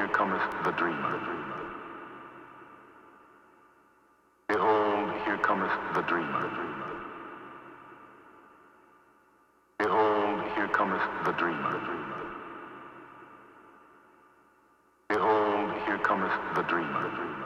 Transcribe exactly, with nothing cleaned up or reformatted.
here cometh the dreamer. Behold, here cometh the dreamer. Behold, here cometh the dreamer. Behold, here cometh the dreamer.